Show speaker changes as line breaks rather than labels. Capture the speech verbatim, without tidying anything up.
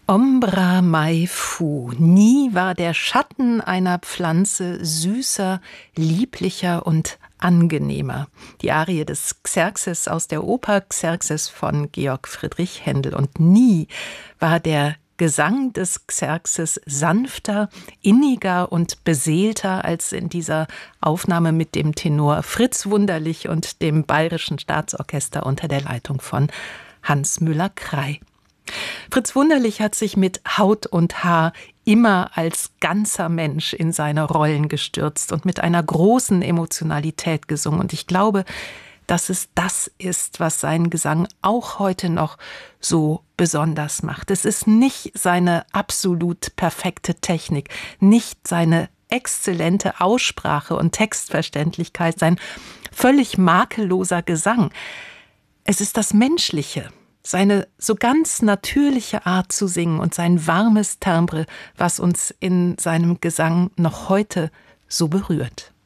Ombra mai fu. Nie war der Schatten einer Pflanze süßer, lieblicher und angenehmer. Die Arie des Xerxes aus der Oper Xerxes von Georg Friedrich Händel. Und nie war der Gesang des Xerxes sanfter, inniger und beseelter als in dieser Aufnahme mit dem Tenor Fritz Wunderlich und dem Bayerischen Staatsorchester unter der Leitung von Hans Müller-Krey. Fritz Wunderlich hat sich mit Haut und Haar immer als ganzer Mensch in seine Rollen gestürzt und mit einer großen Emotionalität gesungen. Und ich glaube, dass es das ist, was seinen Gesang auch heute noch so besonders macht. Es ist nicht seine absolut perfekte Technik, nicht seine exzellente Aussprache und Textverständlichkeit, sein völlig makelloser Gesang. Es ist das Menschliche, seine so ganz natürliche Art zu singen und sein warmes Timbre, was uns in seinem Gesang noch heute so berührt.